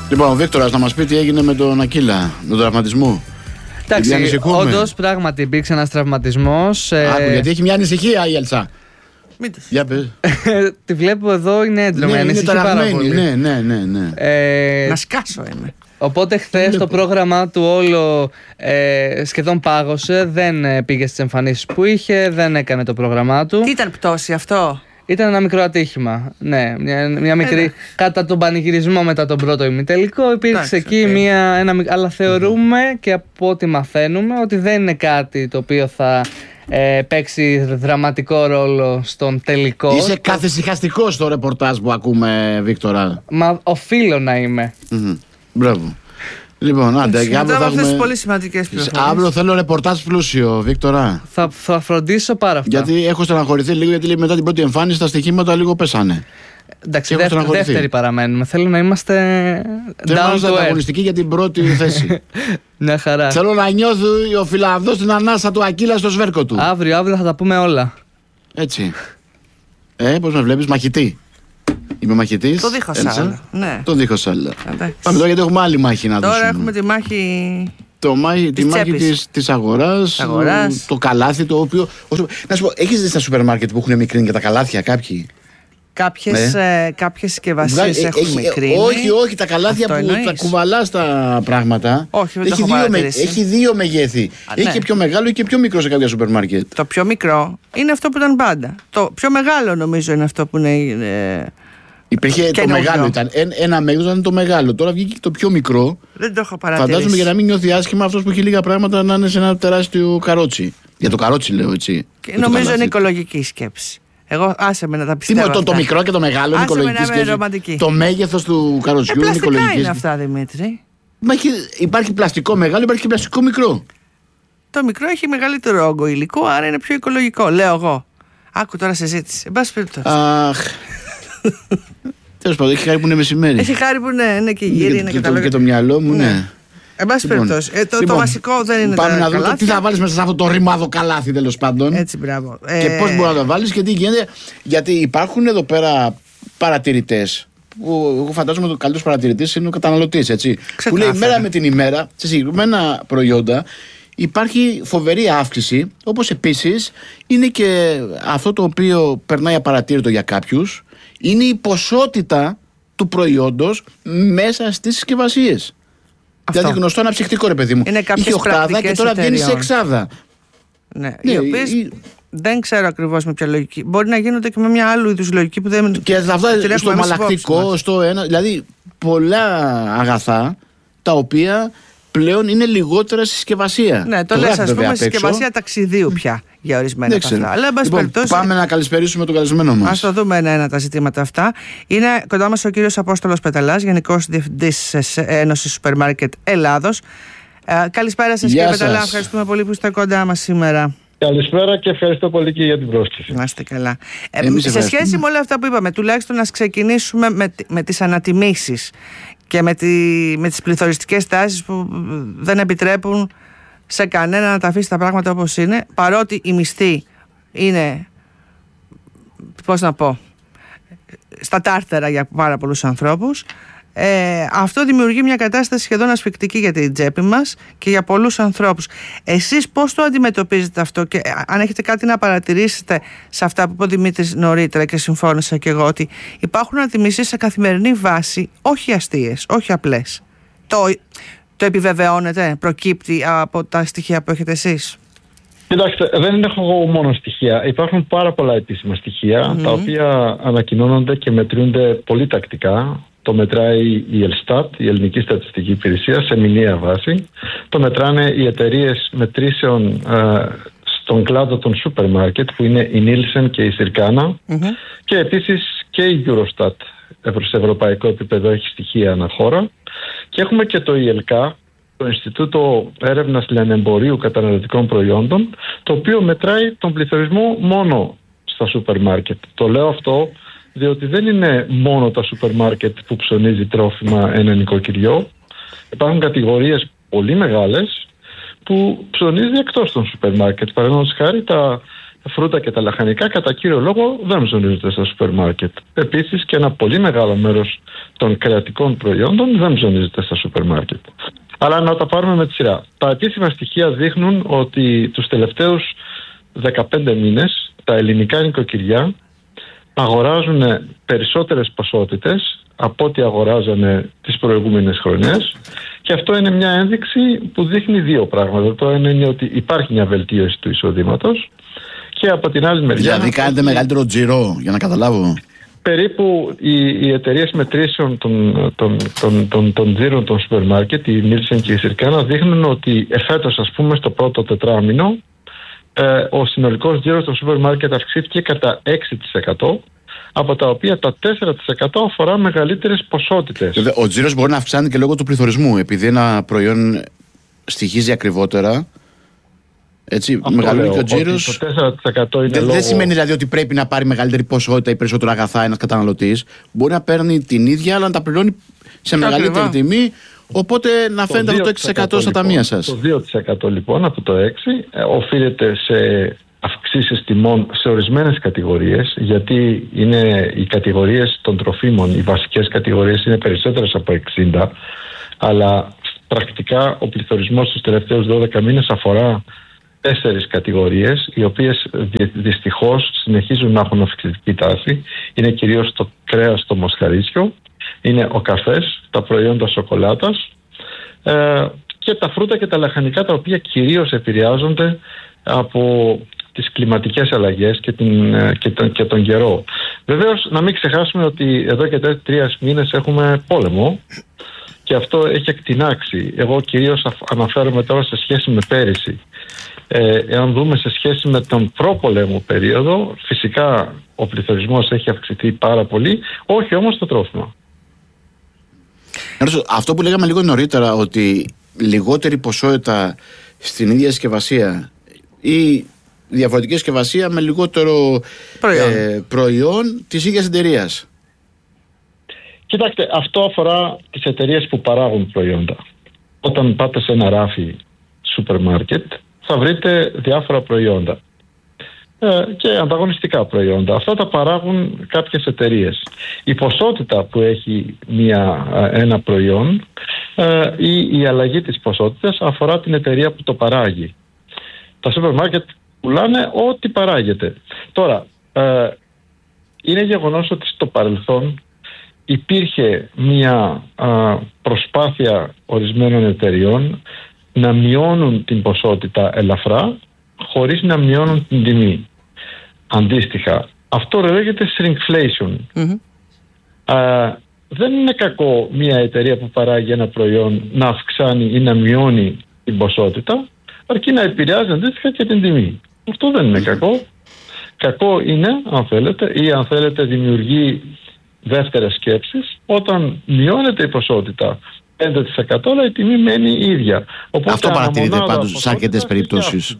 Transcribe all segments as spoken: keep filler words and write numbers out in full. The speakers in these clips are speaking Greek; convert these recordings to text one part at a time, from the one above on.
Λοιπόν, ο Βίκτορας να μας πει τι έγινε με τον Ακύλα, με τον τραυματισμό. Εντάξει, όντως πράγματι υπήρξε ένας τραυματισμός. Άκου, ε... γιατί έχει μια ανησυχία η Ελσά. Για πες. Τη βλέπω εδώ, είναι έντρομη, ναι, ανησυχεί πάρα πολύ. Ναι, ναι, ναι, ναι. Ε... Να σκάσω είμαι. Οπότε χθες το πρόγραμμά του όλο ε, σχεδόν πάγωσε, δεν πήγε στις εμφανίσεις που είχε, δεν έκανε το πρόγραμμά του. Τι ήταν πτώση αυτό? Ήταν ένα μικρό ατύχημα, ναι, μια, μια μικρή, Έλα. κατά τον πανηγυρισμό μετά τον πρώτο ημιτελικό υπήρξε Τάξε, εκεί okay. μια, ένα, αλλά θεωρούμε mm-hmm. και από ό,τι μαθαίνουμε ότι δεν είναι κάτι το οποίο θα ε, παίξει δραματικό ρόλο στον τελικό. Είσαι καθησυχαστικός στο ρεπορτάζ που ακούμε, Βίκτορα. Μα οφείλω να είμαι. Mm-hmm. Μπράβο. Λοιπόν, άντε, αύριο θα έχουμε... πολύ σημαντικές πληροφορίες. Αύριο θέλω ρεπορτάζ πλούσιο, Βίκτορα. Θα, θα φροντίσω πάρα αυτά. Γιατί έχω στεναχωρηθεί λίγο, γιατί μετά την πρώτη εμφάνιση τα στοιχήματα λίγο πέσανε. Εντάξει, δεύτερη, δεύτερη παραμένουμε. Θέλω να είμαστε down to earth. Αγωνιστική για την πρώτη θέση. Μια χαρά. Θέλω να νιώθει ο Φιλανδός την ανάσα του Ακύλα στο σβέρκο του. Αύριο, αύριο θα τα πούμε όλα. Έτσι. Ε, πώς με βλέπεις, μαχητή. Είμαι μαχητής. Το δίχως άλλα. Ναι. Το δίχως άλλα. Πάμε τώρα γιατί έχουμε άλλη μάχη να δώσουμε. Τώρα έχουμε τη μάχη. Το μάχη, τη μάχη της, της αγοράς, αγοράς. Το καλάθι το οποίο. Όσο... Να σου πω, έχεις δει στα σούπερ μάρκετ που έχουν μικρύνει και τα καλάθια κάποιοι? Κάποιες, ναι. ε, κάποιες συσκευασίες ε, έχουν έχει, μικρύνει. Όχι, όχι, τα καλάθια αυτό που εννοείς? Τα κουβαλάς τα πράγματα. Όχι, δεν έχει, το δύο με, έχει δύο μεγέθη. Α, έχει ναι. και πιο μεγάλο και πιο μικρό σε κάποια σούπερ μάρκετ. Το πιο μικρό είναι αυτό που ήταν πάντα. Το πιο μεγάλο νομίζω είναι αυτό που είναι. Ε, Υπήρχε το μεγάλο, ήταν. Ένα μέγεθος ήταν το μεγάλο. Τώρα βγήκε το πιο μικρό. Δεν το έχω παρατηρήσει. Φαντάζομαι για να μην νιώθει άσχημα αυτός που έχει λίγα πράγματα να είναι σε ένα τεράστιο καρότσι. Για το καρότσι λέω έτσι. Και νομίζω είναι οικολογική σκέψη. Εγώ άσε με να τα πιστεύω. Τι με το, το μικρό και το μεγάλο είναι οικολογική σκέψη. Ρομαντική. Το μέγεθος του καροτσιού ε, είναι οικολογική σκέψη. Είναι αυτά, Δημήτρη. Μα έχει, υπάρχει πλαστικό μεγάλο, υπάρχει και πλαστικό μικρό. Το μικρό έχει μεγαλύτερο όγκο υλικό, άρα είναι πιο οικολογικό, λέω εγώ. Άκου τώρα συζήτηση. Εν πάση περιπτώσει. Αχ. Τέλος πάντων, έχει χάρη που είναι μεσημέρι. Έχει χάρη που είναι, είναι και γύρι, είναι και, και, το, και το μυαλό μου, ναι. ναι. Εν πάση λοιπόν, περιπτώσει. Ε, το, λοιπόν, το βασικό δεν είναι. Πάμε τα να δούμε καλάθια. τι θα βάλεις μέσα σε αυτό το ρημάδο καλάθι, τέλος πάντων. Έτσι, μπράβο. Και ε... πώς μπορεί να το βάλεις και τι γίνεται. Γιατί υπάρχουν εδώ πέρα παρατηρητές. Που εγώ φαντάζομαι ότι ο καλύτερος παρατηρητής είναι ο καταναλωτής, έτσι. Ξεκάθαρα. Που λέει μέρα με την ημέρα σε συγκεκριμένα προϊόντα υπάρχει φοβερή αύξηση. Όπως επίσης είναι και αυτό το οποίο περνάει απαρατήρητο για κάποιους. Είναι η ποσότητα του προϊόντος μέσα στις συσκευασίες. Αυτό. Δηλαδή γνωστό ένα ψυχτικό, ρε παιδί μου. Είναι είχε οχτάδα και τώρα βγαίνει σε εξάδα. Ναι, ναι, οι οποίες η... δεν ξέρω ακριβώς με ποια λογική. Μπορεί να γίνονται και με μια άλλου είδους λογική που δεν. Και θα βγάλει στο μαλακτικό, στο ένα. Δηλαδή πολλά αγαθά τα οποία πλέον είναι λιγότερα συσκευασία. Ναι, το, το λες, ας πούμε, συσκευασία ταξιδίου πια για ορισμένα αυτά. Αλλά, εν πάση λοιπόν, περιπτώσει. Πάμε να καλησπερίσουμε τον καλεσμένο μας. Ας το δούμε ένα-ένα τα ζητήματα αυτά. Είναι κοντά μας ο κύριος Απόστολος Πεταλάς, Γενικός Διευθυντής της Ένωσης Σούπερ Μάρκετ Ελλάδος. Ε, καλησπέρα σας, κύριε Πεταλά. Ευχαριστούμε πολύ που είστε κοντά μας σήμερα. Καλησπέρα και ευχαριστώ πολύ και για την πρόσκληση. Να είστε καλά. Ε, σε σχέση με όλα αυτά που είπαμε, τουλάχιστον να ξεκινήσουμε με, με τις ανατιμήσεις και με, τη, με τις πληθωριστικές τάσεις που δεν επιτρέπουν σε κανένα να τα αφήσει τα πράγματα όπως είναι, παρότι η μισθή είναι, πώς να πω, στα τάρτερα για πάρα πολλούς ανθρώπους. Ε, αυτό δημιουργεί μια κατάσταση σχεδόν ασφικτική για την τσέπη μας και για πολλούς ανθρώπους. Εσείς πώς το αντιμετωπίζετε αυτό και αν έχετε κάτι να παρατηρήσετε σε αυτά που είπε ο Δημήτρης νωρίτερα και συμφώνησα και εγώ, ότι υπάρχουν ανατιμήσεις σε καθημερινή βάση, όχι αστείες, όχι απλές. Το, το επιβεβαιώνετε, προκύπτει από τα στοιχεία που έχετε εσείς? Κοιτάξτε, δεν έχω μόνο στοιχεία. Υπάρχουν πάρα πολλά επίσημα στοιχεία, mm-hmm. τα οποία ανακοινώνονται και μετρούνται πολύ τακτικά. Το μετράει η Ελστάτ, η Ελληνική Στατιστική Υπηρεσία, σε μηνιαία βάση. Το μετράνε οι εταιρείες μετρήσεων ε, στον κλάδο των σούπερ μάρκετ, που είναι η Nielsen και η Circana. Mm-hmm. Και επίσης και η Eurostat σε ευρωπαϊκό επίπεδο έχει στοιχεία αναχώρα. Και έχουμε και το ι ελ κέι, το Ινστιτούτο Έρευνας Λιανεμπορίου Καταναλωτικών Προϊόντων, το οποίο μετράει τον πληθωρισμό μόνο στα σούπερ μάρκετ. Το λέω αυτό διότι δεν είναι μόνο τα σούπερ μάρκετ που ψωνίζει τρόφιμα ένα νοικοκυριό. Υπάρχουν κατηγορίες πολύ μεγάλες που ψωνίζει εκτός των σούπερ μάρκετ. Παραδείγματος χάρη τα φρούτα και τα λαχανικά κατά κύριο λόγο δεν ψωνίζονται στα σούπερ μάρκετ. Επίσης και ένα πολύ μεγάλο μέρος των κρεατικών προϊόντων δεν ψωνίζεται στα σούπερ μάρκετ. Αλλά να τα πάρουμε με τη σειρά. Τα επίσημα στοιχεία δείχνουν ότι τους τελευταίους δεκαπέντε μήνες τα ελληνικά νοικοκυριά αγοράζουν περισσότερες ποσότητες από ό,τι αγοράζανε τις προηγούμενες χρονιές, και αυτό είναι μια ένδειξη που δείχνει δύο πράγματα. Το ένα είναι ότι υπάρχει μια βελτίωση του εισοδήματος, και από την άλλη μεριά... Δηλαδή κάνετε μεγαλύτερο τζιρό, για να καταλάβω. Περίπου οι, οι εταιρείες μετρήσεων των, των, των, των, των τζίρων των σούπερ μάρκετ, η Nielsen και η Circana, δείχνουν ότι εφέτος, ας πούμε, στο πρώτο τετράμινο ε, ο συνολικός τζίρος των σούπερ μάρκετ αυξήθηκε κατά έξι τοις εκατό, από τα οποία τα τέσσερα τοις εκατό αφορά μεγαλύτερες ποσότητες. Βέβαια, ο τζίρος μπορεί να αυξάνει και λόγω του πληθωρισμού, επειδή ένα προϊόν στοιχίζει ακριβότερα. Έτσι, μεγαλύτερο και ο τζίρος. Δεν, λόγω... δεν σημαίνει δηλαδή ότι πρέπει να πάρει μεγαλύτερη ποσότητα ή περισσότερα αγαθά ένας καταναλωτής. Μπορεί να παίρνει την ίδια, αλλά να τα πληρώνει σε μεγαλύτερη τιμή. Οπότε να φαίνεται αυτό το έξι τοις εκατό στα ταμεία σας. Το δύο τοις εκατό λοιπόν από το έξι τοις εκατό οφείλεται σε αυξήσεις τιμών σε ορισμένες κατηγορίες, γιατί είναι οι κατηγορίες των τροφίμων, οι βασικές κατηγορίες είναι περισσότερες από εξήντα, αλλά πρακτικά ο πληθωρισμός στους τελευταίους δώδεκα μήνες αφορά τέσσερις κατηγορίες, οι οποίες δυστυχώς συνεχίζουν να έχουν αυξητική τάση. Είναι κυρίως το κρέας, το μοσχαρίσιο, είναι ο καφές, τα προϊόντα σοκολάτας ε, και τα φρούτα και τα λαχανικά, τα οποία κυρίως επηρεάζονται από τις κλιματικές αλλαγές και, την, και, τον, και τον καιρό. Βεβαίως, να μην ξεχάσουμε ότι εδώ και τρία μήνες έχουμε πόλεμο, και αυτό έχει εκτινάξει. Εγώ κυρίως αναφέρομαι τώρα σε σχέση με πέρυσι. Ε, εάν δούμε σε σχέση με τον προπολέμο περίοδο, φυσικά ο πληθωρισμός έχει αυξηθεί πάρα πολύ, όχι όμως το τρόφιμα. Αυτό που λέγαμε λίγο νωρίτερα, ότι λιγότερη ποσότητα στην ίδια συσκευασία ή διαφορετική συσκευασία με λιγότερο προϊόν, ε, προϊόν της ίδιας εταιρείας. Κοιτάξτε, αυτό αφορά τις εταιρείες που παράγουν προϊόντα. Όταν πάτε σε ένα ράφι σούπερ μάρκετ, θα βρείτε διάφορα προϊόντα ε, και ανταγωνιστικά προϊόντα. Αυτά τα παράγουν κάποιες εταιρείες. Η ποσότητα που έχει μια, ένα προϊόν ε, ή η αλλαγή της ποσότητας αφορά την εταιρεία που το παράγει. Τα σούπερ μάρκετ πουλάνε ό,τι παράγεται. Τώρα, ε, είναι γεγονός ότι στο παρελθόν υπήρχε μια α, προσπάθεια ορισμένων εταιριών να μειώνουν την ποσότητα ελαφρά χωρίς να μειώνουν την τιμή. Αντίστοιχα, αυτό λέγεται shrinkflation. Mm-hmm. Α, δεν είναι κακό μια εταιρεία που παράγει ένα προϊόν να αυξάνει ή να μειώνει την ποσότητα, αρκεί να επηρεάζει αντίστοιχα και την τιμή. Αυτό δεν είναι κακό. Κακό είναι, αν θέλετε, ή αν θέλετε δημιουργεί δεύτερες σκέψεις, όταν μειώνεται η ποσότητα πέντε τοις εκατό, αλλά η τιμή μένει η ίδια. Οπότε αυτό παρατηρείται πάντως σε αρκετές περιπτώσεις.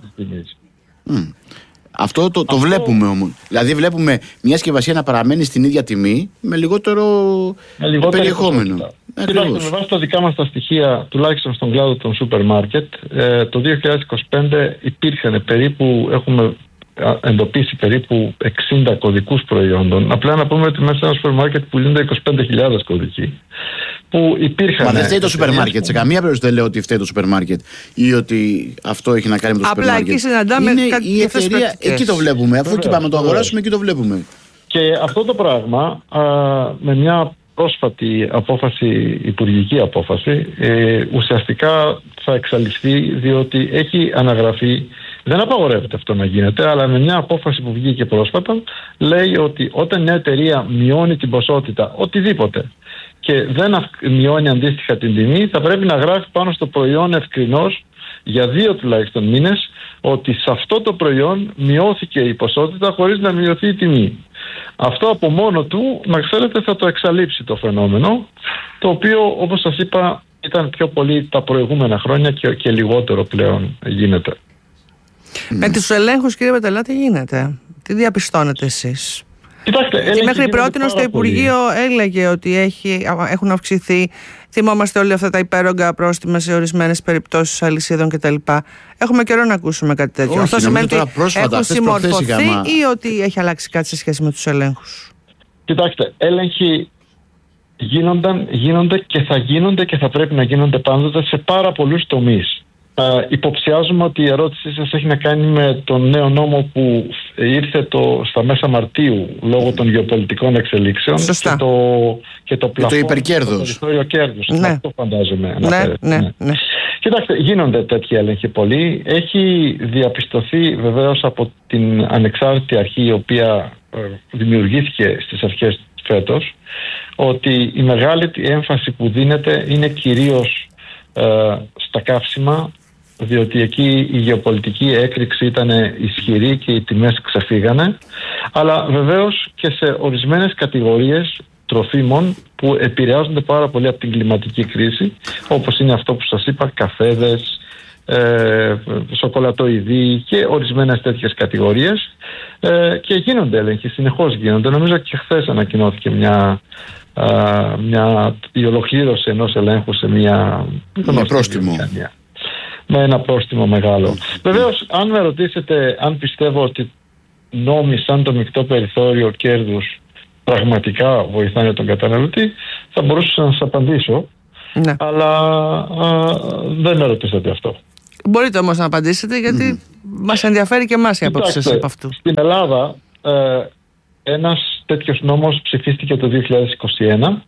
Mm. Αυτό το, το Αυτό... βλέπουμε όμως. Δηλαδή βλέπουμε μια συσκευασία να παραμένει στην ίδια τιμή με λιγότερο με περιεχόμενο. Κοιτάξτε, με βάση τα δικά μας τα στοιχεία, τουλάχιστον στον κλάδο των σούπερ μάρκετ, ε, το δύο χιλιάδες είκοσι πέντε υπήρχαν περίπου, έχουμε εντοπίσει περίπου εξήντα κωδικούς προϊόντων. Απλά να πούμε ότι μέσα σε ένα σούπερ μάρκετ πουλούνται είκοσι πέντε χιλιάδες κωδικοί. Που υπήρχαν. Μα δεν φταίει το σούπερ μάρκετ. Που... Σε καμία περίπτωση δεν λέω ότι φταίει το σούπερ μάρκετ ή ότι αυτό έχει να κάνει με το σούπερ μάρκετ. Απλά εκεί συναντάμε η εταιρεία, εκεί το βλέπουμε. Αφού εκεί πάμε να το αγοράσουμε, εκεί το βλέπουμε. Και αυτό το πράγμα α, με μια πρόσφατη απόφαση, υπουργική απόφαση, ε, ουσιαστικά θα εξαλειφθεί, διότι έχει αναγραφεί. Δεν απαγορεύεται αυτό να γίνεται, αλλά με μια απόφαση που βγήκε πρόσφατα λέει ότι όταν μια εταιρεία μειώνει την ποσότητα οτιδήποτε και δεν μειώνει αντίστοιχα την τιμή, θα πρέπει να γράφει πάνω στο προϊόν ευκρινώς για δύο τουλάχιστον μήνες ότι σε αυτό το προϊόν μειώθηκε η ποσότητα χωρίς να μειωθεί η τιμή. Αυτό από μόνο του, να ξέρετε, θα το εξαλείψει το φαινόμενο, το οποίο, όπως σας είπα, ήταν πιο πολύ τα προηγούμενα χρόνια και, και λιγότερο πλέον γίνεται. Με τους ελέγχους, κύριε Πετελά, τι γίνεται, τι διαπιστώνετε εσείς? Κοιτάξτε, και μέχρι πρώτη στο Υπουργείο έλεγε ότι έχει, έχουν αυξηθεί. Θυμόμαστε όλα αυτά τα υπέρογκα πρόστιμα σε ορισμένες περιπτώσεις αλυσίδων κτλ. Έχουμε καιρό να ακούσουμε κάτι τέτοιο. Όχι, αυτό σημαίνει ότι πρόσφατα, έχουν συμμορφωθεί ή ότι έχει αλλάξει κάτι σε σχέση με τους ελέγχους? Κοιτάξτε, έλεγχοι γίνονταν, γίνονται και θα γίνονται και θα πρέπει να γίνονται πάντοτε σε πάρα πολλούς τομείς. Uh, υποψιάζομαι ότι η ερώτησή σας έχει να κάνει με τον νέο νόμο που ήρθε το, στα μέσα Μαρτίου λόγω των γεωπολιτικών εξελίξεων. Σωστά. και το, και το πλαφόν, το υπερκέρδος. Το περιθώριο κέρδους. Ναι. Αυτό φαντάζομαι. Ναι, ναι, ναι, ναι. Κοιτάξτε, γίνονται τέτοιοι έλεγχοι πολλοί. Έχει διαπιστωθεί βεβαίως από την ανεξάρτητη αρχή η οποία ε, δημιουργήθηκε στις αρχές φέτος ότι η μεγάλη έμφαση που δίνεται είναι κυρίως ε, στα καύσιμα, διότι εκεί η γεωπολιτική έκρηξη ήταν ισχυρή και οι τιμές ξεφύγανε, αλλά βεβαίως και σε ορισμένες κατηγορίες τροφίμων που επηρεάζονται πάρα πολύ από την κλιματική κρίση, όπως είναι αυτό που σας είπα, καφέδες, ε, σοκολατοειδή και ορισμένες τέτοιες κατηγορίες, ε, και γίνονται έλεγχοι, συνεχώς γίνονται. Νομίζω και χθες ανακοινώθηκε μια, α, μια, η ολοκλήρωση ενός ελέγχου σε μια με πρόστιμο. Με ένα πρόστιμο μεγάλο. Βεβαίως, αν με ρωτήσετε αν πιστεύω ότι νόμοι σαν το μεικτό περιθώριο κέρδους πραγματικά βοηθάνε τον καταναλωτή, θα μπορούσα να σας απαντήσω. Ναι. Αλλά α, δεν με ρωτήσατε αυτό. Μπορείτε όμως να απαντήσετε, γιατί mm. μας ενδιαφέρει και εμάς η άποψη σας από αυτού. Στην Ελλάδα ε, ένας τέτοιος νόμος ψηφίστηκε το δύο χιλιάδες είκοσι ένα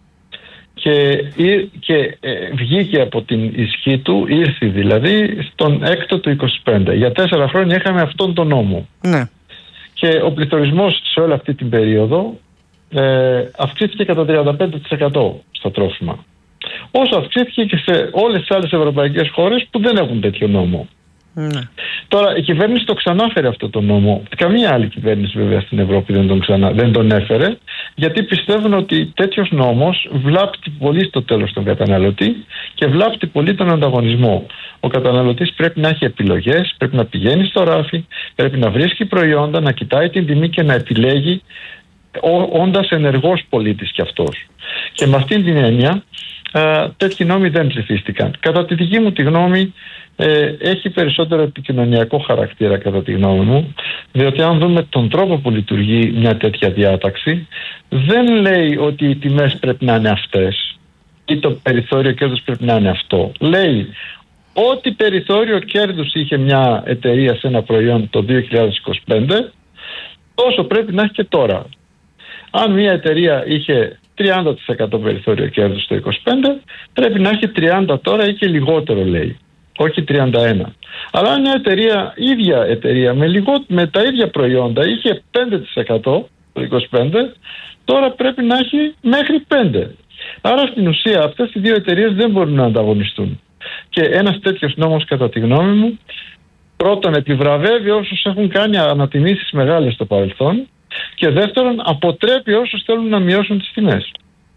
και, και ε, βγήκε από την ισχύ του, ήρθε δηλαδή στον έκτο του είκοσι πέντε. Για τέσσερα χρόνια είχαμε αυτόν τον νόμο. Ναι. Και ο πληθωρισμός σε όλη αυτή την περίοδο ε, αυξήθηκε κατά τριάντα πέντε τοις εκατό στα τρόφιμα. Όσο αυξήθηκε και σε όλες τις άλλες ευρωπαϊκές χώρες που δεν έχουν τέτοιο νόμο. Ναι. Τώρα η κυβέρνηση το ξανάφερε αυτό το νόμο. Καμία άλλη κυβέρνηση βέβαια στην Ευρώπη δεν τον, ξανά, δεν τον έφερε, γιατί πιστεύουν ότι τέτοιος νόμος βλάπτει πολύ στο τέλος τον καταναλωτή και βλάπτει πολύ τον ανταγωνισμό. Ο καταναλωτής πρέπει να έχει επιλογές, πρέπει να πηγαίνει στο ράφι, πρέπει να βρίσκει προϊόντα, να κοιτάει την τιμή και να επιλέγει, όντας ενεργός πολίτης κι αυτός. Και με αυτήν την έννοια Uh, τέτοιοι νόμοι δεν ψηφίστηκαν. Κατά τη δική μου τη γνώμη ε, έχει περισσότερο επικοινωνιακό χαρακτήρα, κατά τη γνώμη μου, διότι αν δούμε τον τρόπο που λειτουργεί μια τέτοια διάταξη, δεν λέει ότι οι τιμές πρέπει να είναι αυτές ή το περιθώριο κέρδους πρέπει να είναι αυτό. Λέει ό,τι περιθώριο κέρδους είχε μια εταιρεία σε ένα προϊόν το δύο χιλιάδες είκοσι πέντε, τόσο πρέπει να έχει και τώρα. Αν μια εταιρεία είχε τριάντα τοις εκατό περιθώριο κέρδους το είκοσι πέντε, πρέπει να έχει τριάντα τώρα ή και λιγότερο, λέει. Όχι τριάντα ένα. Αλλά αν μια εταιρεία, ίδια εταιρεία με, λιγό, με τα ίδια προϊόντα είχε πέντε τοις εκατό το είκοσι πέντε, τώρα πρέπει να έχει μέχρι πέντε. Άρα στην ουσία αυτές οι δύο εταιρείες δεν μπορούν να ανταγωνιστούν. Και ένας τέτοιος νόμος, κατά τη γνώμη μου, πρώτον επιβραβεύει όσους έχουν κάνει ανατιμήσεις μεγάλες στο παρελθόν, και δεύτερον αποτρέπει όσους θέλουν να μειώσουν τις τιμές.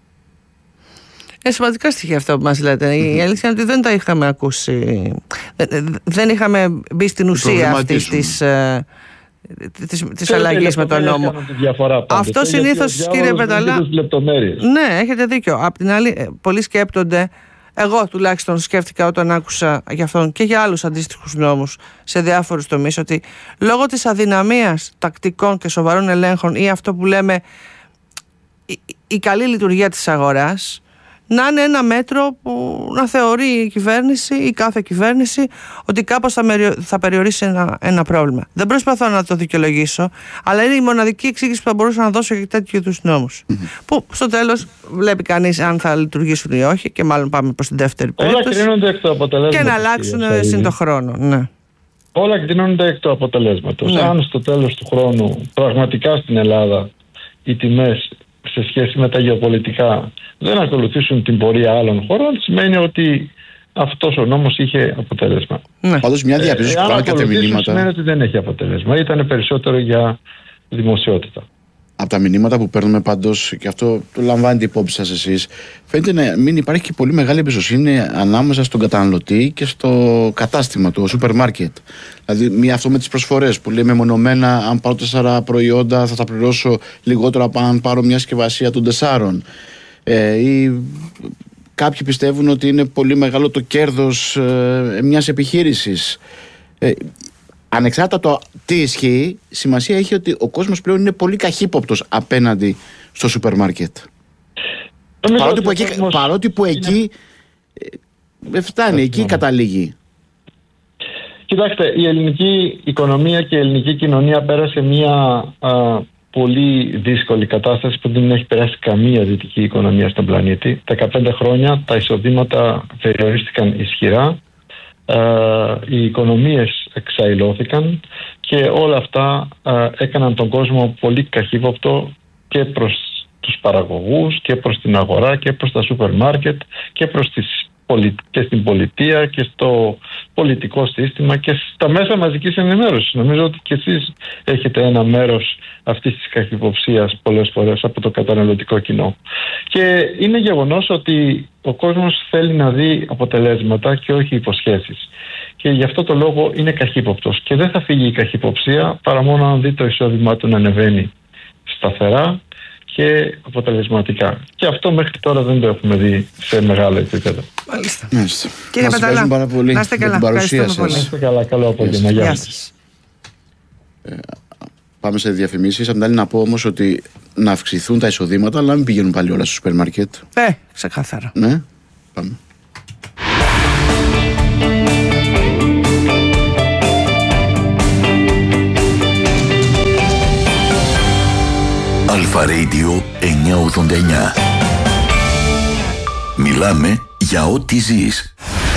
Είναι σημαντικά στοιχεία αυτά που μας λέτε. Mm-hmm. Η αλήθεια είναι ότι δεν τα είχαμε ακούσει. Δεν είχαμε μπει στην ουσία αυτής της, της, της αλλαγής με τον νόμο. Αυτό συνήθως, κύριε Πεταλά, ναι, έχετε δίκιο. Απ' την άλλη, πολλοί σκέπτονται, εγώ τουλάχιστον σκέφτηκα όταν άκουσα για αυτόν και για άλλους αντίστοιχους νόμους σε διάφορους τομείς, ότι λόγω της αδυναμίας τακτικών και σοβαρών ελέγχων ή αυτό που λέμε η, η καλή λειτουργία της αγοράς, να είναι ένα μέτρο που να θεωρεί η κυβέρνηση ή κάθε κυβέρνηση ότι κάπως θα, μεριο, θα περιορίσει ένα, ένα πρόβλημα. Δεν προσπαθώ να το δικαιολογήσω, αλλά είναι η μοναδική εξήγηση που θα μπορούσα να δώσω για τέτοιου είδους νόμους. Mm-hmm. Που στο τέλος βλέπει κανείς αν θα λειτουργήσουν ή όχι, και μάλλον πάμε προς την δεύτερη περίπτωση. Όλα εκ του αποτελέσματος. Και να αλλάξουν συν το χρόνο. Ναι. Όλα εκδηλώνονται εκ του αποτελέσματος. Ναι. Αν στο τέλος του χρόνου πραγματικά στην Ελλάδα οι τιμές σε σχέση με τα γεωπολιτικά δεν ακολουθήσουν την πορεία άλλων χωρών, σημαίνει ότι αυτός ο νόμος είχε αποτέλεσμα. Ναι. Πάντως μια διαπίστωση που ε, κάνω και τα μηνύματα. Σημαίνει ότι δεν έχει αποτέλεσμα. Ήταν περισσότερο για δημοσιότητα. από τα μηνύματα που παίρνουμε πάντως, και αυτό το λαμβάνετε υπόψη σας εσείς, φαίνεται να μην υπάρχει και πολύ μεγάλη εμπιστοσύνη ανάμεσα στον καταναλωτή και στο κατάστημα, το σούπερ μάρκετ. Δηλαδή, μία αυτό με τις προσφορές που λέει μεμονωμένα, αν πάρω τέσσερα προϊόντα θα τα πληρώσω λιγότερο από αν πάρω μια συσκευασία των τεσσάρων. Ε, ή κάποιοι πιστεύουν ότι είναι πολύ μεγάλο το κέρδος ε, μιας επιχείρησης. Ε, Ανεξάρτητα το τι ισχύει, σημασία έχει ότι ο κόσμος πλέον είναι πολύ καχύποπτος απέναντι στο σούπερ μάρκετ. Παρότι που εκεί, παρότι που είναι... εκεί ε, φτάνει, εκεί καταλήγει. Κοιτάξτε, η ελληνική οικονομία και η ελληνική κοινωνία πέρασε μια α, πολύ δύσκολη κατάσταση που δεν έχει περάσει καμία δυτική οικονομία στον πλανήτη. δεκαπέντε χρόνια τα εισοδήματα περιορίστηκαν ισχυρά. Uh, οι οικονομίες εξαϊλώθηκαν και όλα αυτά uh, έκαναν τον κόσμο πολύ καχύποπτο και προς τους παραγωγούς και προς την αγορά και προς τα σούπερ μάρκετ και, προς τις πολι... και στην πολιτεία και στο πολιτικό σύστημα και στα μέσα μαζικής ενημέρωσης. Νομίζω ότι και εσείς έχετε ένα μέρος αυτής της καχυποψίας πολλές φορές από το καταναλωτικό κοινό. Και είναι γεγονός ότι ο κόσμος θέλει να δει αποτελέσματα και όχι υποσχέσεις. Και γι' αυτό το λόγο είναι καχύποπτος. Και δεν θα φύγει η καχυποψία παρά μόνο αν δει το εισόδημά του να ανεβαίνει σταθερά και αποτελεσματικά. Και αυτό μέχρι τώρα δεν το έχουμε δει σε μεγάλο επίπεδο. Μάλιστα. Μάλιστα. Κύριε Πεταλά, πάρα πολύ να είστε καλά. Ευχαριστούμε πολύ. Να είστε καλά. Καλό απόγευμα. Γεια σας. Ε, πάμε σε διαφημίσεις. Αν να πω όμως ότι να αυξηθούν τα εισοδήματα, αλλά μην πηγαίνουν πάλι όλα στο σούπερ μάρκετ. Ε, ξεκάθαρα. Ναι, πάμε. Αλφα Radio εννιακόσια ογδόντα εννιά. Μιλάμε για ό,τι ζεις.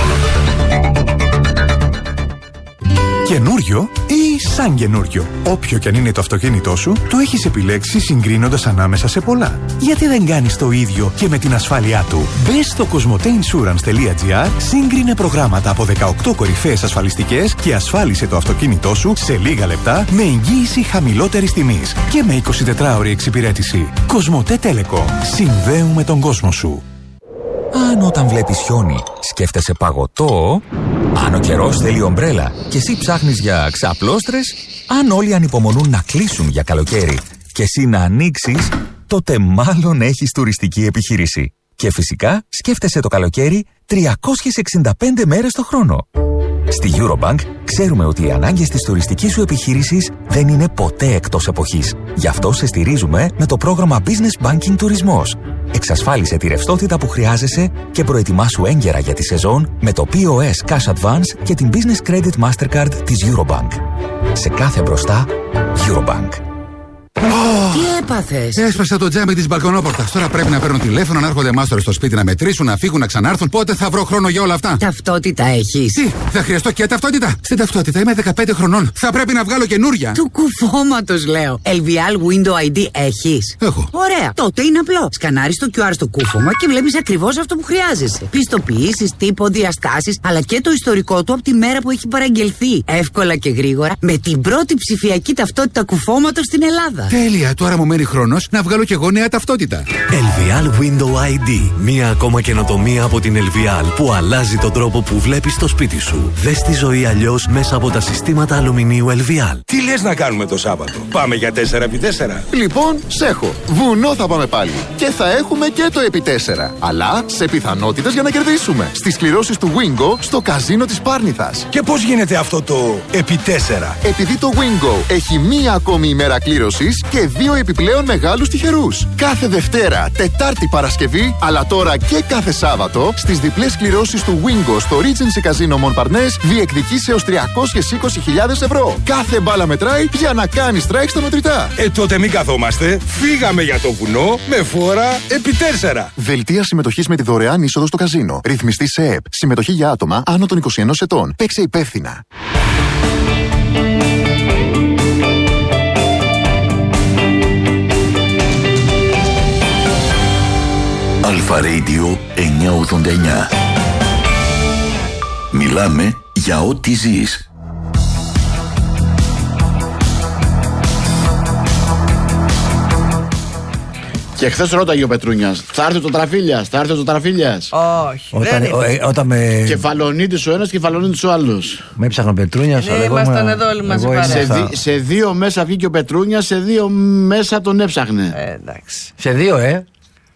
Καινούριο ή σαν καινούριο. Όποιο κι αν είναι το αυτοκίνητό σου, το έχεις επιλέξει συγκρίνοντας ανάμεσα σε πολλά. Γιατί δεν κάνεις το ίδιο και με την ασφάλειά του? Μπες στο κοσμοτέινσουρανς τελεία τζι άρ, σύγκρινε προγράμματα από δεκαοκτώ κορυφαίες ασφαλιστικές και ασφάλισε το αυτοκίνητό σου σε λίγα λεπτά με εγγύηση χαμηλότερης τιμής και με εικοσιτετράωρη εξυπηρέτηση. Κοσμοτέ Telecom. Συνδέουμε τον κόσμο σου. Αν όταν βλέπεις χιόνι σκέφτεσαι παγωτό, αν ο καιρός θέλει ομπρέλα και εσύ ψάχνεις για ξαπλώστρες, αν όλοι ανυπομονούν να κλείσουν για καλοκαίρι και εσύ να ανοίξεις, τότε μάλλον έχεις τουριστική επιχείρηση. Και φυσικά σκέφτεσαι το καλοκαίρι τριακόσιες εξήντα πέντε μέρες το χρόνο. Στη Eurobank ξέρουμε ότι οι ανάγκες της τουριστικής σου επιχείρησης δεν είναι ποτέ εκτός εποχής. Γι' αυτό σε στηρίζουμε με το πρόγραμμα Business Banking Τουρισμός. Εξασφάλισε τη ρευστότητα που χρειάζεσαι και προετοιμάσου έγκαιρα για τη σεζόν με το πι ο ες Cash Advance και την Business Credit Mastercard της Eurobank. Σε κάθε μπροστά, Eurobank. Τι έπαθες? Έσπασα το τζάμι της μπαλκονόπορτας. Τώρα πρέπει να παίρνουν τηλέφωνο, να έρχονται μάστορες στο σπίτι να μετρήσουν, να φύγουν, να ξανάρθουν. Πότε θα βρω χρόνο για όλα αυτά? Ταυτότητα έχεις? Τι, θα χρειαστώ και ταυτότητα? Στην ταυτότητα είμαι δεκαπέντε χρονών. Θα πρέπει να βγάλω καινούρια. Του κουφώματος λέω. ελ βι ελ Window άι ντι έχεις? Έχω. Ωραία. Τότε είναι απλό. Σκανάρεις το κιου αρ στο κούφωμα και βλέπεις ακριβώς αυτό που χρειάζεσαι. Πιστοποιήσεις, τύπο, διαστάσεις, αλλά και το ιστορικό του από τη μέρα που έχει παραγγελθεί. Εύκολα και γρήγορα με την πρώτη ψηφιακή ταυτότητα κουφώματος στην Ελλάδα. Τέλεια, τώρα μου μένει χρόνος να βγάλω κι εγώ νέα ταυτότητα. ελ βι ελ Window άι ντι. Μία ακόμα καινοτομία από την ελ βι ελ που αλλάζει τον τρόπο που βλέπεις το σπίτι σου. Δες τη ζωή αλλιώς μέσα από τα συστήματα αλουμινίου ελ βι ελ. Τι λες να κάνουμε το Σάββατο? Πάμε για τέσσερα επί τέσσερα. Λοιπόν, σ' έχω. Βουνό θα πάμε πάλι. Και θα έχουμε και το επί τέσσερα. Αλλά σε πιθανότητες για να κερδίσουμε. Στις κληρώσεις του Wingo στο καζίνο της Πάρνηθας. Και πώς γίνεται αυτό το επί τέσσερα? Επειδή το Wingo έχει μία ακόμη ημέρα κλήρωσης και δύο επιπλέον μεγάλους τυχερούς. Κάθε Δευτέρα, Τετάρτη, Παρασκευή, αλλά τώρα και κάθε Σάββατο, στις διπλές κληρώσεις του Wingo στο Regency Casino Montparnasse διεκδικείς έως τριακόσιες είκοσι χιλιάδες ευρώ. Κάθε μπάλα μετράει για να κάνει strike στα μετρητά. Ε, τότε μην καθόμαστε. Φύγαμε για το βουνό με φόρα επί τέσσερα. Δελτία συμμετοχής με τη δωρεάν είσοδο στο καζίνο. Ρυθμιστή σε ΕΕΠ. Συμμετοχή για άτομα άνω των είκοσι ενός ετών. Παίξε υπεύθυνα. Αλφα Radio εννιακόσια ογδόντα εννιά. Μιλάμε για ό,τι ζεις. Και χθες ρώταγε ο Πετρούνιας, θα έρθει το Τραφίλιας, θα έρθει το Τραφίλιας. Όχι. Όταν, δεν ο, ε, όταν με. Κεφαλονίτης ο ένας, κεφαλονίτης ο άλλος. Με έψαχνε ο Πετρούνιας. Ναι, ήμασταν εδώ όλοι μαζί παρέα. Σε, δι, σε δύο μέσα βγήκε ο Πετρούνιας, σε δύο μέσα τον έψαχνε. Ε, εντάξει. Σε δύο, ε.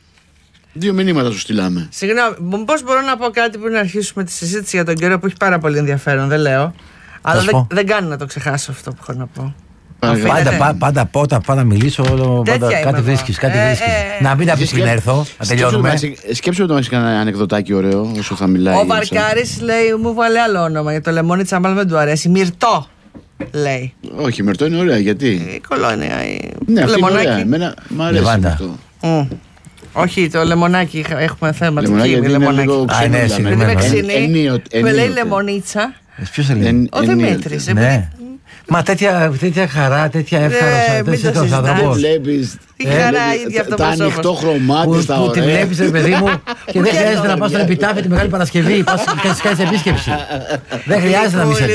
Δύο μηνύματα σου στείλαμε. Συγγνώμη, πώς μπορώ να πω κάτι πριν αρχίσουμε τη συζήτηση για τον καιρό που έχει πάρα πολύ ενδιαφέρον, δεν λέω. Αλλά δεν, δεν κάνει να το ξεχάσω αυτό που έχω να πω. Πάντα, πάντα, πάντα, όταν πάω να μιλήσω, πάντα κάτι βρίσκει. Κάτι ε, βρίσκεις. ε, να μην αφήσει να έρθω, να τελειώνουμε. Σκέψου ότι έχει κανένα ανεκδοτάκι ωραίο όσο θα μιλάει. Ο Βαρκάρης λέει, μου βάλε άλλο όνομα για το λεμόνι της άμπαλ, δεν του αρέσει. Μυρτό, λέει. Όχι, Μυρτό είναι ωραία, γιατί. Η κολόνια, η ναι, αυτή είναι ωραία. Εμένα μ' αρέσει αυτό. Mm. Όχι, το λεμονάκι, έχουμε θέμα. Λεμονάκι, το λεμονάκι. Α, ναι, δεν είναι ξινή. Με λέει λεμονίτσα. Ποιος λέει? Ο Δημήτρης. Μα τέτοια, τέτοια χαρά, τέτοια εύχαρος άνθρωπος. Η χαρά ίδια αυτό το ανοιχτό χρωμάτι στα ωραία. Που τη βλέπεις, ρε παιδί μου, και δεν χρειάζεται να πας στον επιτάφιο τη Μεγάλη Παρασκευή. Πας και κάνεις επίσκεψη. Δεν χρειάζεται να μισέψεις.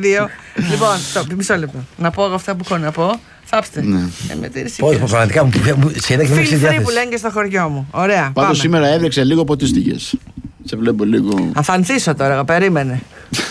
Λοιπόν, μισό λεπτό. Να πω αυτά που έχω να πω. Θάψτε. Πώς, πραγματικά μου σχεδόν και με ξεδιάθεση. Που λένε και στο χωριό μου. Ωραία. Πάντως σήμερα έβρεξε λίγο ποτίστηκες. Σε βλέπω λίγο. Θα ανθίσω τώρα, περίμενε.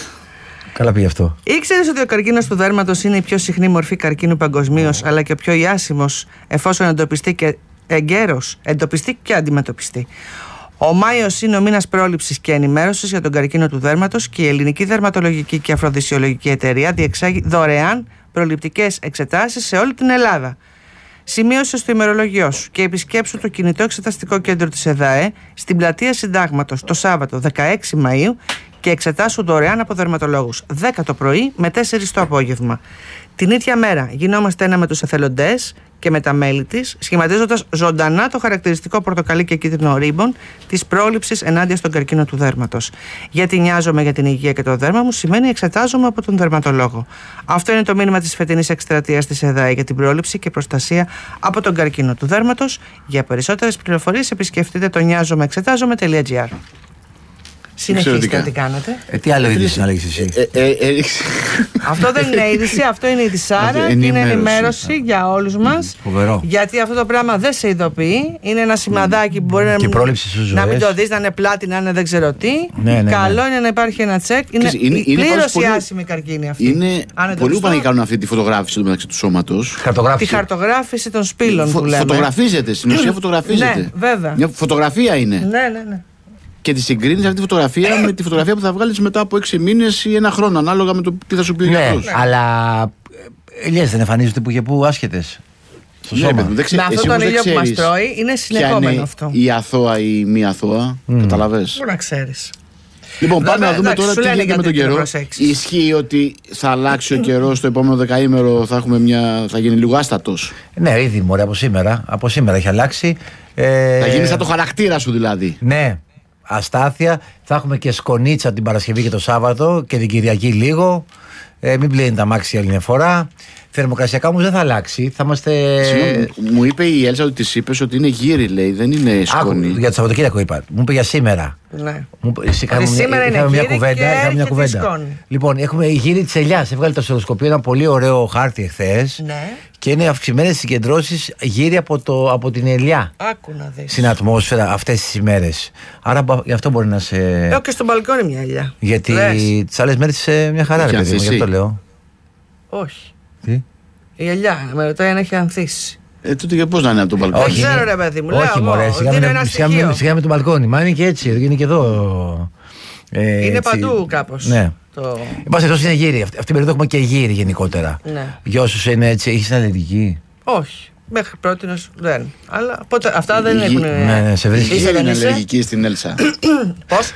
Καλά πήγε αυτό. Ήξερες ότι ο καρκίνος του δέρματος είναι η πιο συχνή μορφή καρκίνου παγκοσμίως, αλλά και ο πιο ιάσιμος εφόσον εντοπιστεί και εγκαίρος, εντοπιστεί και αντιμετωπιστεί. Ο Μάιος είναι ο μήνας πρόληψης και ενημέρωσης για τον καρκίνο του δέρματος και η Ελληνική Δερματολογική και Αφροδισιολογική Εταιρεία διεξάγει δωρεάν προληπτικές εξετάσεις σε όλη την Ελλάδα. Σημείωσε στο ημερολόγιό σου και επισκέψου το κινητό εξεταστικό κέντρο της ΕΔΑΕ στην πλατεία Συντάγματος το Σάββατο δεκαέξι Μαΐου και εξετάσου δωρεάν από δερματολόγους δέκα το πρωί με τέσσερις το απόγευμα. Την ίδια μέρα γινόμαστε ένα με τους εθελοντές και με τα μέλη της, σχηματίζοντας ζωντανά το χαρακτηριστικό πορτοκαλί και κίτρινο ρίμπον της πρόληψης ενάντια στον καρκίνο του δέρματος. Γιατί νοιάζομαι για την υγεία και το δέρμα μου σημαίνει εξετάζομαι από τον δερματολόγο. Αυτό είναι το μήνυμα της φετινής εκστρατείας της ΕΔΑΕ για την πρόληψη και προστασία από τον καρκίνο του δέρματος. Για περισσότερες πληροφορίες επισκεφτείτε το νοιάζομαι εξετάζομαι τελεία τζι άρ. Συνεχίστε τι κάνετε. Ε, τι άλλο είδηση να λέγεις εσύ. Ε, ε, ε, αυτό δεν είναι είδηση, αυτό είναι η Σάρα και είναι ενημέρωση για όλους μας. Φοβερό. Γιατί αυτό το πράγμα δεν σε ειδοποιεί. Είναι ένα σημαδάκι που μπορεί να, να μην το δεις, να είναι πλάτη, να είναι δεν ξέρω τι. Ναι, ναι, ναι. Καλό είναι να υπάρχει ένα τσεκ. Είναι, είναι, είναι πλήρως η άσημη καρκίνη αυτή. Είναι πολλοί που πάνε και κάνουν αυτή τη φωτογράφηση μεταξύ του σώματος. Τη χαρτογράφηση των σπήλων που λέμε. Φωτογραφίζεται, στην ουσία φωτογραφίζεται. Ναι, βέβαια. Μια φωτογραφία είναι. Ναι, ναι, ναι. Και τη συγκρίνεις αυτή τη φωτογραφία με τη φωτογραφία που θα βγάλεις μετά από έξι μήνες ή ένα χρόνο, ανάλογα με το τι θα σου πει ο γιατρός. Ναι, αλλά ελιές δεν εμφανίζονται που και που άσχετες στο ναι, σώμα. Με αυτόν τον ήλιο που μας τρώει είναι συνεχόμενο αυτό. Η αθώα ή μη αθώα, mm. καταλαβες. Πού να ξέρεις. Λοιπόν, πάμε να δούμε τώρα τι γίνεται με τον καιρό. Ισχύει ότι θα αλλάξει ο καιρός στο επόμενο δεκαήμερο, θα, έχουμε μια, θα γίνει λίγο άστατος. Ναι, ήδη μωρέ, από σήμερα. Από σήμερα έχει αλλάξει. Ε... Θα γίνει σαν το χαρακτήρα σου δηλαδή. Ναι. Αστάθεια, θα έχουμε και σκονίτσα την Παρασκευή και το Σάββατο και την Κυριακή λίγο. Ε, μην πλύνει τα μάξια άλλη μια φορά. Θερμοκρασιακά όμως δεν θα αλλάξει. Θα είμαστε... Συγγνώμη, μου είπε η Έλσα ότι της είπες ότι είναι γύρι, λέει, δεν είναι σκόνη. Άκου, για το Σαββατοκύριακο είπα. Μου είπε για σήμερα. Ναι. Μου, είχαμε, σήμερα είναι είχαμε γύρι μια κουβέντα, και είχαμε μια κουβέντα. Λοιπόν, έχουμε η γύρι της ελιάς. Έβγαλε το στεροσκοπείο ένα πολύ ωραίο χάρτη εχθές. Ναι. Και είναι αυξημένες συγκεντρώσεις γύρι από, το, από την ελιά. Άκου να δεις. Στην ατμόσφαιρα αυτές τις ημέρες. Άρα γι' αυτό μπορεί να σε. Έχω και στο μπαλκόνι μια ελιά. Γιατί τις άλλες μέρες είσαι μια χαρά, ρε παιδί μου, γι' αυτό λέω. Όχι. Τι? Η ελιά, με ρωτάει αν έχει ανθίσει. Ε, τότε για πώς να είναι από τον μπαλκόνι. Δεν ξέρω, ρε παιδί μου. Όχι, μωρέ, σιγά με τον μπαλκόνι. Μα είναι και έτσι, είναι και εδώ. Ε, είναι έτσι, παντού κάπως. Ναι. Το... Εν πάση περιπτώσει είναι γύρι. Αυτή την περίοδο έχουμε και γύρι γενικότερα. Ναι. Για όσους είναι έτσι, έχεις αλλεργική? Όχι. Μέχρι πρώτη δεν. Αλλά πότε, αυτά δεν η... έχουν. Ναι, ναι, σε βρίσκει. Η είναι αλλεργική στην Έλσα. Πώς?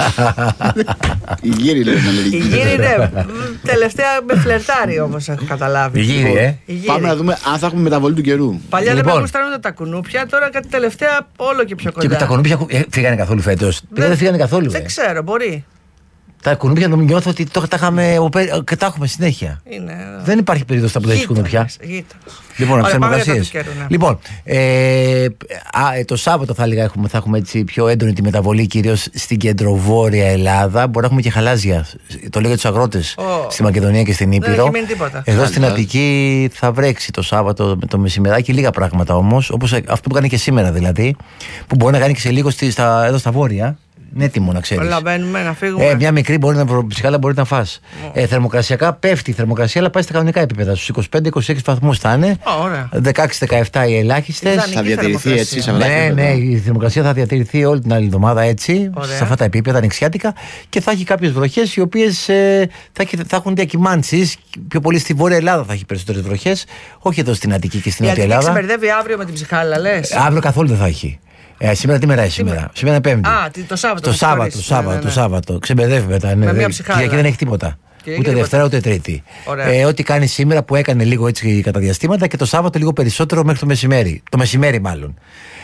Η γύρι λέει είναι αλλεργική. Η γύρι ναι. Τελευταία με φλερτάρει όμως έχω καταλάβει. Η γύρι, ε. Πάμε να δούμε αν θα έχουμε μεταβολή του καιρού. Παλιά δεν γουστάρουν τα κουνούπια, τώρα κάτι τελευταία όλο και πιο κοντά. Και τα κουνούπια φύγανε καθόλου φέτος? Δεν φύγανε καθόλου. Δεν ξέρω, μπορεί. Τα κουνούπια να νιώθω ότι το, τα, είχαμε, και τα έχουμε συνέχεια. Είναι, δεν υπάρχει περίπτωση που δεν έχει κουνούπια. Λοιπόν, να θερμοκρασίες. Ναι. Λοιπόν, ε, α, το Σάββατο θα έλεγα έχουμε, θα έχουμε έτσι πιο έντονη τη μεταβολή, κυρίως στην κεντροβόρεια Ελλάδα. Μπορεί να έχουμε και χαλάζια. Το λέω για τους αγρότες oh. στη Μακεδονία και στην Ήπειρο. Εδώ στην Αττική θα βρέξει το Σάββατο με το μεσημεράκι, λίγα πράγματα όμως, όπως αυτό που κάνει και σήμερα δηλαδή, που μπορεί να κάνει και σε λίγο στη, στα, εδώ στα βόρεια. Είναι έτοιμο να ξέρεις. Προλαβαίνουμε να φύγουμε. Ε, μια μικρή μπορεί να, ψυχάλα μπορεί να φας. Oh. Ε, θερμοκρασιακά πέφτει η θερμοκρασία, αλλά πάει στα κανονικά επίπεδα. Στους είκοσι πέντε είκοσι έξι βαθμούς θα είναι. Oh, δεκαέξι δεκαεπτά οι ελάχιστες. Θα διατηρηθεί έτσι σε αυτά. Ναι, ναι, η θερμοκρασία θα διατηρηθεί όλη την άλλη εβδομάδα έτσι. Ωραία. Σε αυτά τα επίπεδα ανοιξιάτικα. Και θα έχει κάποιες βροχές οι οποίες ε, θα, θα έχουν διακυμάνσεις. Πιο πολύ στη Βόρεια Ελλάδα θα έχει περισσότερες βροχές. Όχι εδώ στην Αττική και στην Νότια Ελλάδα. Γιατί ξεμπερδεύει αύριο με την ψυχάλα, λες. Αύριο καθόλου δεν θα έχει. Ε, σήμερα τι μέρα είναι σήμερα. Σήμερα είναι Πέμπτη. Α, το Σάββατο. Το Σάββατο, το Σάββατο, ναι, ναι, ναι. το Σάββατο. Ξεμπεδεύει μετά. Ναι, με μια ψυχάλα. Και δεν έχει τίποτα. Και ούτε τίποτα. Δευτέρα ούτε Τρίτη. Ε, ό,τι κάνει σήμερα που έκανε λίγο έτσι κατά διαστήματα και το Σάββατο λίγο περισσότερο μέχρι το μεσημέρι. Το μεσημέρι μάλλον.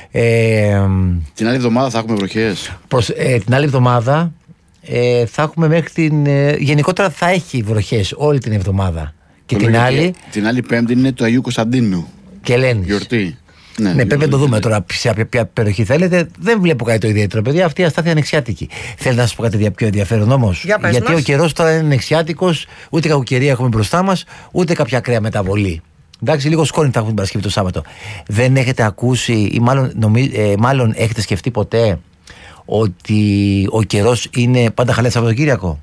Ε, την άλλη εβδομάδα θα έχουμε βροχές. Προς, ε, την άλλη εβδομάδα ε, θα έχουμε μέχρι την. Ε, γενικότερα θα έχει βροχές όλη την εβδομάδα. Και την άλλη. Την άλλη Πέμπτη είναι του Αγίου Κωνσταντίνου. Και Ελένης. Γιορτή. Ναι, ναι, πρέπει να το δούμε τώρα σε ποια περιοχή θέλετε. Δεν βλέπω κάτι το ιδιαίτερο, παιδιά. Αυτή η αστάθεια ανοιξιάτικη. Θέλω να σα πω κάτι πιο ενδιαφέρον όμως. Γιατί μας. Ο καιρός τώρα είναι ανοιξιάτικος, ούτε κακοκαιρία έχουμε μπροστά μας, ούτε κάποια ακραία μεταβολή. Εντάξει, λίγο σκόνη θα έχουμε την Παρασκευή το Σάββατο. Δεν έχετε ακούσει, ή μάλλον, νομί, ε, μάλλον έχετε σκεφτεί ποτέ ότι ο καιρός είναι πάντα χαλέ Σαββατοκύριακο.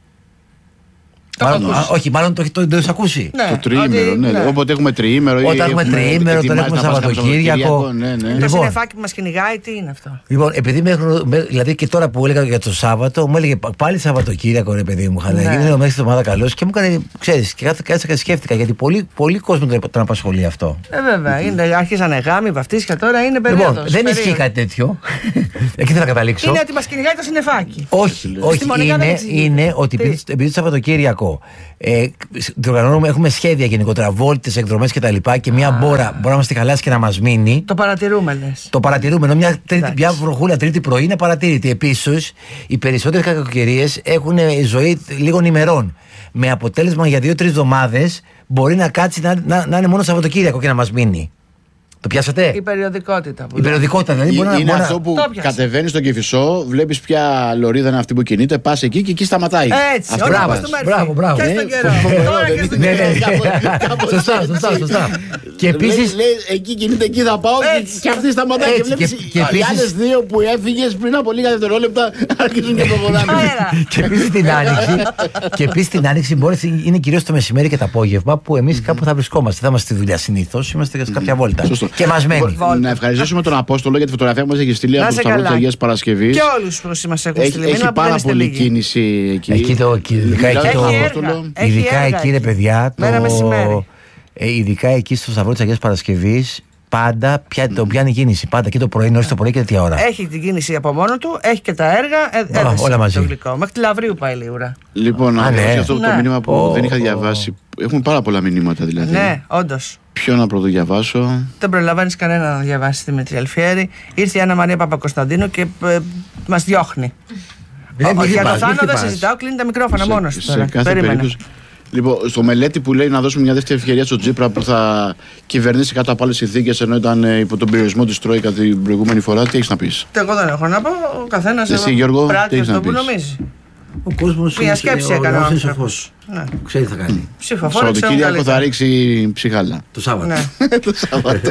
Μάλλον, α, όχι, μάλλον το έχετε ακούσει. Ναι, το τριήμερο, ναι. ναι. Όποτε έχουμε τριήμερο. Όταν έχουμε τριήμερο, όταν έχουμε Σαββατοκύριακο. Ναι, ναι. Το συννεφάκι που μας κυνηγάει, τι είναι αυτό. Λοιπόν, επειδή μέχρι, δηλαδή και τώρα που έλεγα για το Σάββατο, μου έλεγε πάλι Σαββατοκύριακο, ρε παιδί μου, χαλά. Έγινε ο μέχρι τη εβδομάδα καλό και μου έκανε, ξέρεις, και κάθισα και σκέφτηκα γιατί πολύ, πολύ κόσμο τον απασχολεί αυτό. Ε, βέβαια. Είναι, άρχισαν γάμοι, βαφτίσια τώρα είναι περίοδος. Λοιπόν, δεν ισχύει κάτι τέτοιο. Εκεί θα καταλήξω. Είναι ότι μας κυνηγάει το συννεφάκι. Όχι, όχι. Είναι ότι επειδή το Σαββατοκύριακο. Ε, έχουμε σχέδια γενικότερα, βόλτες, εκδρομές κτλ. Και, και μια μπόρα μπορεί να μας τη χαλάσει και να μας μείνει. Το παρατηρούμε, λες. Το παρατηρούμε. Ενώ μια, τρίτη, μια βροχούλα τρίτη πρωί είναι παρατήρητη. Επίσης, οι περισσότερες κακοκαιρίες έχουν ζωή λίγων ημερών. Με αποτέλεσμα για δύο-τρεις εβδομάδες μπορεί να κάτσει να, να, να είναι μόνο Σαββατοκύριακο και να μας μείνει. Το πιάσατε? Η περιοδικότητα. Η περιοδικότητα, δηλαδή. Είναι, μπορεί είναι να, αυτό που κατεβαίνει στον Κηφισό, βλέπει ποια λωρίδα είναι αυτή που κινείται, πα εκεί και εκεί σταματάει. Έτσι, αυτό, μπράβο, μπράβο, μπράβο. Και στον καιρό. Ναι, ναι. Σωστά, σωστά, σωστά. Και επίσης. Εκεί κινείται, εκεί θα πάω και αυτή σταματάει. Και βλέπει οι άλλες δύο που έφυγε πριν από λίγα δευτερόλεπτα αρχίζουν και προχωράνε. Και επίσης την άνοιξη. Και επίσης την άνοιξη είναι κυρίως το μεσημέρι και το απόγευμα που εμείς κάπου θα βρισκόμαστε. Θα είμαστε στη δουλειά συνήθως, είμαστε σε κάποια βόλτα. Και μας μένει. Να ευχαριστήσουμε τον Απόστολο για τη φωτογραφία που μας έχει στείλει από το Σταυρό της Αγίας Παρασκευής. Και όλους όσοι μας έχουν στείλει. Έχει πάρα πολύ κίνηση εκεί. Εκεί το, ειδικά εκεί, το, ειδικά εκεί ρε παιδιά, το, ε, ειδικά εκεί στο Σταυρό της Αγίας Παρασκευής, πάντα πια, το πιάνει κίνηση. Πάντα και το πρωί, νωρίς το πρωί και τέτοια ώρα. Έχει την κίνηση από μόνο του, έχει και τα έργα. Ε, όλα μαζί. Το γλυκό. Μέχρι τη Λαβρίου πάει λίγο. Λοιπόν, να ναι. αυτό ναι. το μήνυμα που oh, δεν είχα διαβάσει. Oh. Έχουμε πάρα πολλά μηνύματα δηλαδή. Ναι, όντως. Ποιο να πρωτοδιαβάσω. Δεν προλαβαίνει κανένα να διαβάσει τη Δημήτρη Αλφιέρη. Ήρθε η Άννα Μαρία Παπακοσταντίνου και ε, μας διώχνει. Για το Θάνο δεν συζητάω, κλείνει τα μικρόφωνα μόνος του. Σε κάθε περίπτωση. Λοιπόν, στο μελέτη που λέει να δώσουμε μια δεύτερη ευκαιρία στο Τσίπρα που θα κυβερνήσει κάτω από άλλες συνθήκες ενώ ήταν υπό τον περιορισμό της Τρόικα την προηγούμενη φορά, τι έχεις να πεις? Εγώ δεν έχω να πω. Ο καθένας Εσύ, Γιώργο, πράττει αυτό που νομίζει. Ο κόσμος μια σκέψη έκανε ο άνθρωπος. Ξέρει τι θα κάνει. Ψηφοφόρο. Το Σαββατοκύριακο θα ρίξει ψυχάλα. Το Σάββατο. Το Σάββατο.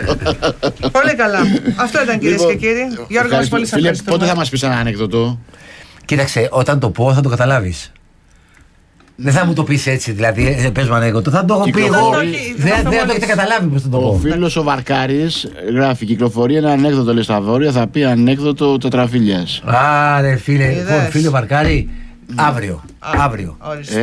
Πολύ καλά. Αυτό ήταν κυρίες και κύριοι. Γιώργο, μας πολύ σας ευχαριστούμε. Πότε θα μας πεις ένα ανέκδοτο? Κοίταξε, όταν το πω θα το καταλάβεις. Δεν θα μου το πεις έτσι, δηλαδή, πες μου ανέκδοτο, θα το έχω πει εγώ. Δεν θα το έχετε καταλάβει πώς θα το πω. Ο φίλος ο Βαρκάρης γράφει: κυκλοφορεί ένα ανέκδοτο, λέει στα βόρεια, θα πει ανέκδοτο τετραφίλιας. Άρε φίλε, φίλε Βαρκάρη, αύριο. Αύριο.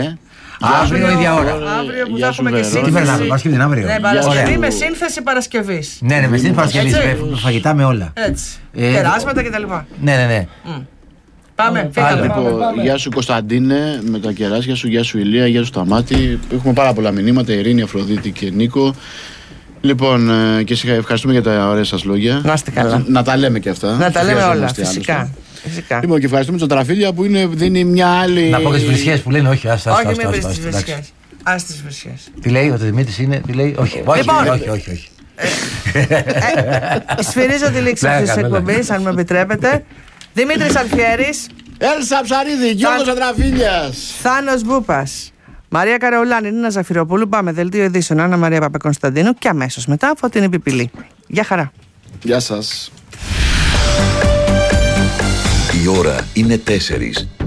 Αύριο ίδια ώρα. Αύριο που θα έχουμε και σύνθεση. Τι περνάμε, Παρασκευή είναι αύριο. Ναι, Παρασκευή με σύνθεση Παρασκευής. Ναι, ναι, με σύνθεση Παρασκευής, με φαγητά με όλα. Έτσι. Περάσματα κτλ. Ναι, ναι, ναι. Πάμε, φύγαμε. Γεια σου Κωνσταντίνε με τα κεράσια σου, γεια σου Ηλία, γεια σου Σταμάτη. Έχουμε πάρα πολλά μηνύματα, Ειρήνη, Αφροδίτη και Νίκο. Λοιπόν, ε, και ευχαριστούμε για τα ωραία σας λόγια. Να είστε καλά. Να, να τα λέμε και αυτά. Να τα λέμε όλα, φυσικά. Φυσικά. Λοιπόν, και ευχαριστούμε τον Τραφίλια που είναι, δίνει μια άλλη. Να πω και τις βρισιές που λένε, όχι, άστα. Όχι, μην βρεις τις βρισιές. Ας τις βρισιές. Τι λέει, ο Δημήτρης είναι, τι λέει, όχι. Λοιπόν, όχι, όχι, όχι. Σφυρίζω τη λήξη αυτής της εκπομπής, αν με επιτρέπετε. Δημήτρης Αλφιέρης. Έλσα Ψαρίδη, Γιώργος Αντραφίλιας. Θάνος Μπούπας. Μαρία Καρεουλάνη, Νίνα Ζαφυροπούλου. Πάμε δελτίο ειδήσεων. Άννα Μαρία Παπακωνσταντίνου. Και αμέσως μετά Φωτεινή Πιπηλή. Γεια χαρά. Γεια σας. Η ώρα είναι τέσσερις.